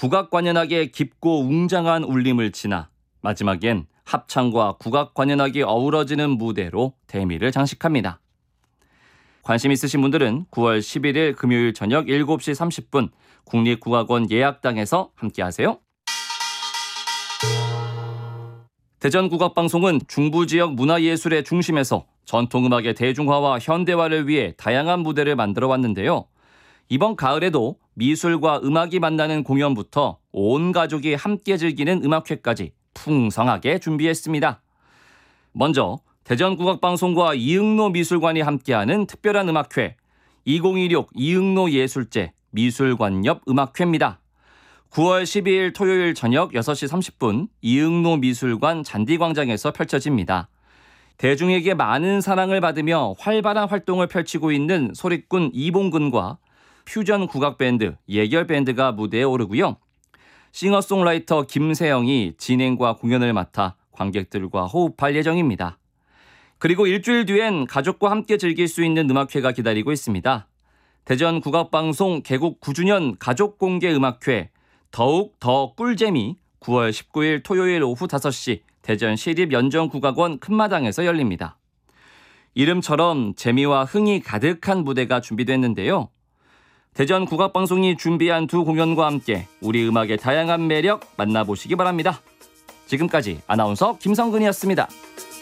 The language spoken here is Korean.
국악관현악의 깊고 웅장한 울림을 지나 마지막엔 합창과 국악관현악이 어우러지는 무대로 대미를 장식합니다. 관심 있으신 분들은 9월 11일 금요일 저녁 7시 30분 국립국악원 예약당에서 함께하세요. 대전국악방송은 중부지역 문화예술의 중심에서 전통음악의 대중화와 현대화를 위해 다양한 무대를 만들어 왔는데요. 이번 가을에도 미술과 음악이 만나는 공연부터 온 가족이 함께 즐기는 음악회까지 풍성하게 준비했습니다. 먼저 대전국악방송과 이응노 미술관이 함께하는 특별한 음악회 2016 이응노 예술제 미술관 옆 음악회입니다. 9월 12일 토요일 저녁 6시 30분 이응노 미술관 잔디광장에서 펼쳐집니다. 대중에게 많은 사랑을 받으며 활발한 활동을 펼치고 있는 소리꾼 이봉근과 퓨전 국악밴드 예결밴드가 무대에 오르고요. 싱어송라이터 김세영이 진행과 공연을 맡아 관객들과 호흡할 예정입니다. 그리고 일주일 뒤엔 가족과 함께 즐길 수 있는 음악회가 기다리고 있습니다. 대전국악방송 개국 9주년 가족공개 음악회 더욱 더 꿀잼이 9월 19일 토요일 오후 5시 대전 시립연정국악원 큰마당에서 열립니다. 이름처럼 재미와 흥이 가득한 무대가 준비됐는데요. 대전국악방송이 준비한 두 공연과 함께 우리 음악의 다양한 매력 만나보시기 바랍니다. 지금까지 아나운서 김성근이었습니다.